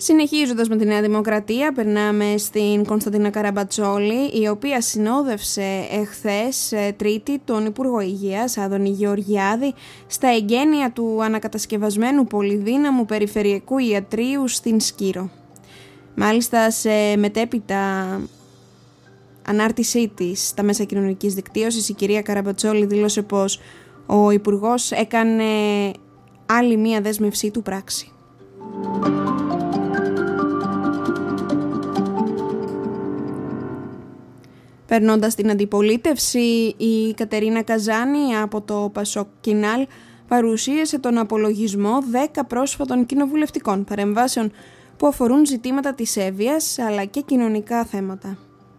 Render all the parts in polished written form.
Συνεχίζοντας με τη Νέα Δημοκρατία, περνάμε στην Κωνσταντίνα Καραμπατσόλη, η οποία συνόδευσε εχθές Τρίτη τον Υπουργό Υγείας Άδωνη Γεωργιάδη στα εγγένεια του ανακατασκευασμένου πολυδύναμου περιφερειακού ιατρείου στην Σκύρο. Μάλιστα, σε μετέπειτα ανάρτησή της στα μέσα κοινωνικής δικτύωσης, η κυρία Καραμπατσόλη δήλωσε πως ο Υπουργός έκανε άλλη μία δέσμευσή του πράξη. Περνώντας την αντιπολίτευση, η Κατερίνα Καζάνη από το Πασόκ Κινάλ παρουσίασε τον απολογισμό 10 πρόσφατων κοινοβουλευτικών παρεμβάσεων που αφορούν ζητήματα της έβειας αλλά και κοινωνικά θέματα.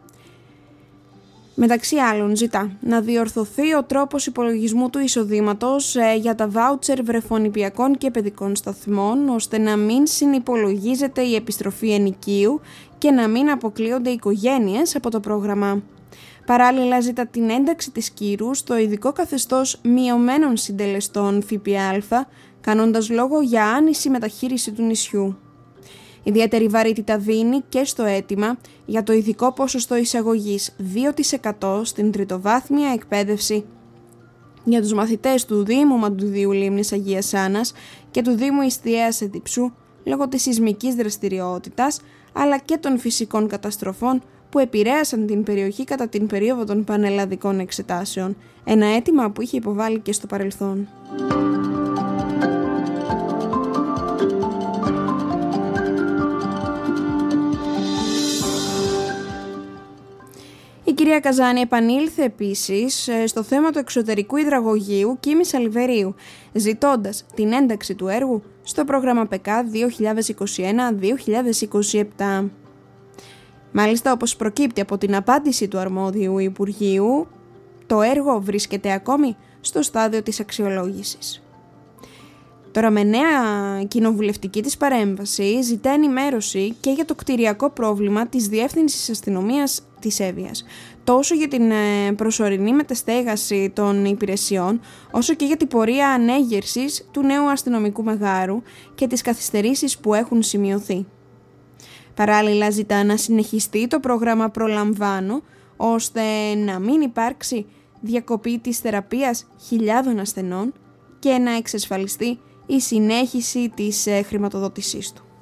Μεταξύ άλλων ζητά να διορθωθεί ο τρόπος υπολογισμού του εισοδήματος για τα βάουτσερ βρεφονηπιακών και παιδικών σταθμών, ώστε να μην συνυπολογίζεται η επιστροφή ενοικίου και να μην αποκλείονται οι οικογένειες από το πρόγραμμα. Παράλληλα ζητά την ένταξη της Σκύρου στο ειδικό καθεστώς μειωμένων συντελεστών ΦΠΑ, κάνοντας λόγο για άνηση μεταχείριση του νησιού. Ιδιαίτερη βαρύτητα δίνει και στο αίτημα για το ειδικό ποσοστό εισαγωγής 2% στην τριτοβάθμια εκπαίδευση για τους μαθητές του Δήμου Μαντουδίου Λίμνης Αγίας Άννας και του Δήμου Ιστιαίας Εδιψού λόγω της σεισμικής δραστηριότητας αλλά και των φυσικών καταστροφών που επηρέασαν την περιοχή κατά την περίοδο των πανελλαδικών εξετάσεων, ένα αίτημα που είχε υποβάλει και στο παρελθόν. Η κυρία Καζάνη επανήλθε επίσης στο θέμα του εξωτερικού υδραγωγείου Κίμης Αλιβερίου, ζητώντας την ένταξη του έργου στο πρόγραμμα ΠΕΚΑ 2021-2027. Μάλιστα, όπως προκύπτει από την απάντηση του αρμόδιου Υπουργείου, το έργο βρίσκεται ακόμη στο στάδιο της αξιολόγησης. Τώρα, με νέα κοινοβουλευτική της παρέμβαση, ζητά ενημέρωση και για το κτηριακό πρόβλημα της Διεύθυνσης Αστυνομίας της Έβειας, τόσο για την προσωρινή μεταστέγαση των υπηρεσιών, όσο και για την πορεία ανέγερσης του νέου αστυνομικού μεγάρου και τις καθυστερήσεις που έχουν σημειωθεί. Παράλληλα, ζητά να συνεχιστεί το πρόγραμμα Προλαμβάνω, ώστε να μην υπάρξει διακοπή της θεραπείας χιλιάδων ασθενών και να εξασφαλιστεί η συνέχιση της χρηματοδότησής του.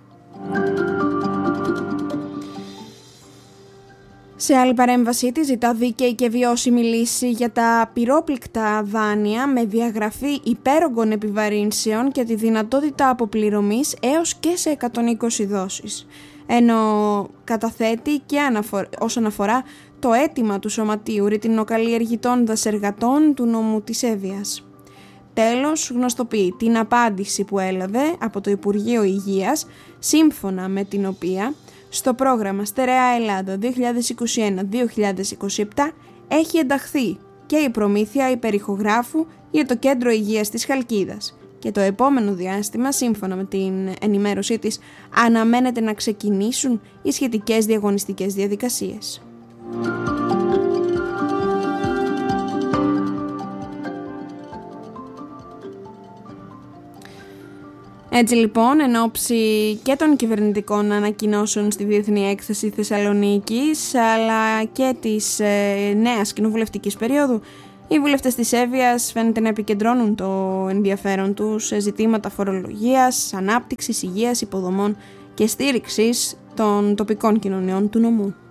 Σε άλλη παρέμβασή της ζητά δίκαιη και βιώσιμη λύση για τα πυρόπληκτα δάνεια με διαγραφή υπέρογκων επιβαρύνσεων και τη δυνατότητα αποπληρωμής έως και σε 120 δόσεις. Ενώ καταθέτει και όσον αφορά το αίτημα του Σωματείου Ρητινοκαλλιεργητών Δασεργατών του νομού της Έβειας. Τέλος, γνωστοποιεί την απάντηση που έλαβε από το Υπουργείο Υγείας, σύμφωνα με την οποία στο πρόγραμμα Στερεά Ελλάδα 2021-2027 έχει ενταχθεί και η προμήθεια υπερηχογράφου για το Κέντρο Υγείας της Χαλκίδας και το επόμενο διάστημα, σύμφωνα με την ενημέρωσή της, αναμένεται να ξεκινήσουν οι σχετικές διαγωνιστικές διαδικασίες. Έτσι λοιπόν, εν ώψη και των κυβερνητικών ανακοινώσεων στη Διεθνή Έκθεση Θεσσαλονίκης, αλλά και της νέας κοινοβουλευτικής περίοδου, οι βουλευτές της Έβειας φαίνεται να επικεντρώνουν το ενδιαφέρον τους σε ζητήματα φορολογίας, ανάπτυξης, υγείας, υποδομών και στήριξης των τοπικών κοινωνιών του νομού.